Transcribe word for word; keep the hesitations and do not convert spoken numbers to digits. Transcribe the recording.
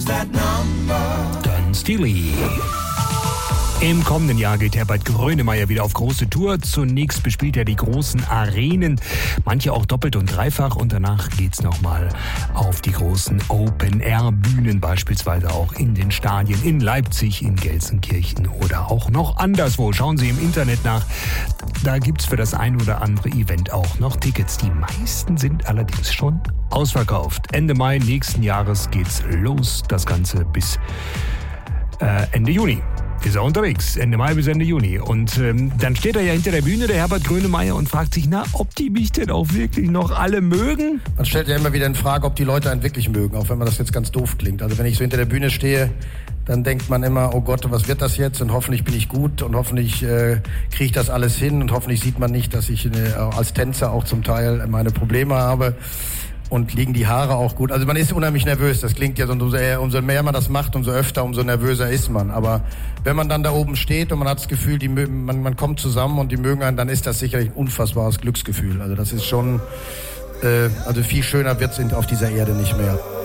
Dann Steely. Im kommenden Jahr geht Herbert Grönemeyer wieder auf große Tour. Zunächst bespielt er die großen Arenen, manche auch doppelt und dreifach. Und danach geht's nochmal auf die großen Open-Air-Bühnen, beispielsweise auch in den Stadien in Leipzig, in Gelsenkirchen oder auch noch anderswo. Schauen Sie im Internet nach. Da gibt's für das ein oder andere Event auch noch Tickets. Die meisten sind allerdings schon ausverkauft. Ende Mai nächsten Jahres geht's los. Das Ganze bis äh, Ende Juni. Ist er unterwegs, Ende Mai bis Ende Juni. Und ähm, dann steht er ja hinter der Bühne, der Herbert Grönemeyer, und fragt sich, na, ob die mich denn auch wirklich noch alle mögen? Man stellt ja immer wieder in Frage, ob die Leute einen wirklich mögen, auch wenn man das jetzt ganz doof klingt. Also wenn ich so hinter der Bühne stehe, dann denkt man immer, oh Gott, was wird das jetzt? Und hoffentlich bin ich gut und hoffentlich äh, kriege ich das alles hin und hoffentlich sieht man nicht, dass ich äh, als Tänzer auch zum Teil meine Probleme habe. Und liegen die Haare auch gut. Also man ist unheimlich nervös. Das klingt ja so, umso, eher, umso mehr man das macht, umso öfter, umso nervöser ist man. Aber wenn man dann da oben steht und man hat das Gefühl, die, man, man kommt zusammen und die mögen einen, dann ist das sicherlich ein unfassbares Glücksgefühl. Also das ist schon, äh, also viel schöner wird's auf dieser Erde nicht mehr.